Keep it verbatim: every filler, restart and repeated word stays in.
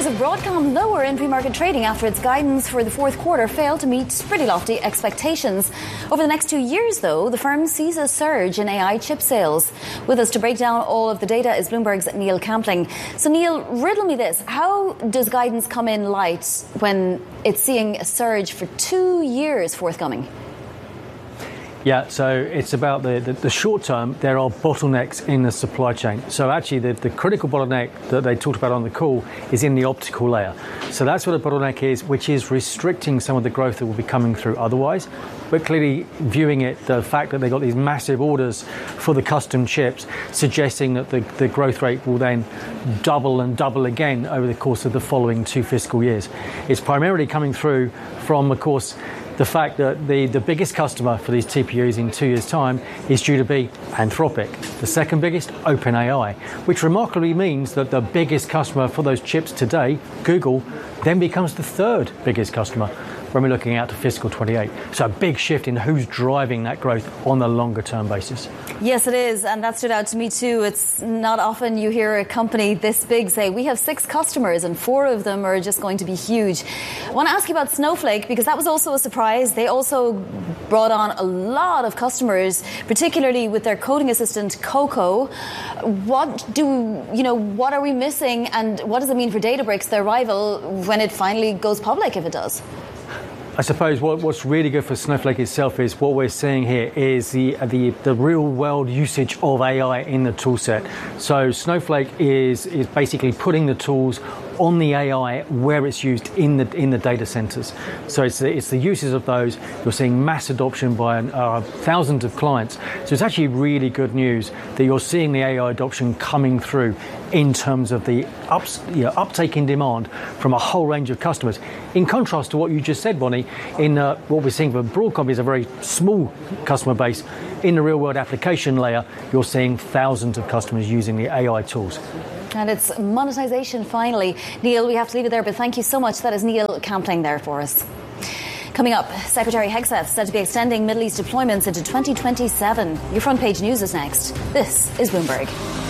Shares of Broadcom lower in pre-market trading after its guidance for the fourth quarter failed to meet pretty lofty expectations. Over the next two years, though, the firm sees a surge in A I chip sales. With us to break down all of the data is Bloomberg's Neil Campling. So, Neil, riddle me this. How does guidance come in light when it's seeing a surge for two years forthcoming? Yeah, so it's about the, the, the short term. There are bottlenecks in the supply chain. So actually the, the critical bottleneck that they talked about on the call is in the optical layer. So that's what the bottleneck is, which is restricting some of the growth that will be coming through otherwise. But clearly viewing it, the fact that they got these massive orders for the custom chips, suggesting that the, the growth rate will then double and double again over the course of the following two fiscal years. It's primarily coming through from, of course, the fact that the, the biggest customer for these T P Us in two years' time is due to be Anthropic. The second biggest, OpenAI, which remarkably means that the biggest customer for those chips today, Google, then becomes the third biggest customer when we're looking out to fiscal twenty-eight. So a big shift in who's driving that growth on a longer term basis. Yes, it is. And that stood out to me too. It's not often you hear a company this big say, we have six customers and four of them are just going to be huge. I want to ask you about Snowflake, because that was also a surprise. They also brought on a lot of customers, particularly with their coding assistant, Coco. What do, you know, what are we missing, and what does it mean for Databricks, their rival, when it finally goes public, if it does? I suppose what, what's really good for Snowflake itself is what we're seeing here is the, the the real world usage of A I in the tool set. So Snowflake is is basically putting the tools on the A I where it's used in the in the data centers. So it's the, it's the uses of those. You're seeing mass adoption by uh, thousands of clients. So it's actually really good news that you're seeing the A I adoption coming through in terms of the ups, you know, uptake in demand from a whole range of customers. In contrast to what you just said, Bonnie, in uh, what we're seeing for Broadcom is a very small customer base. In the real world application layer, you're seeing thousands of customers using the A I tools. And it's monetization, finally. Neil, we have to leave it there, but thank you so much. That is Neil Campling there for us. Coming up, Secretary Hegseth said to be extending Middle East deployments into twenty twenty-seven. Your front page news is next. This is Bloomberg.